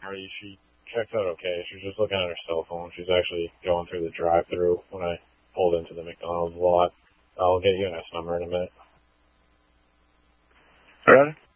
Marty. She checked out okay. She was just looking at her cell phone. She's actually going through the drive-thru when I pulled into the McDonald's lot. I'll get you an S number in a minute. All right.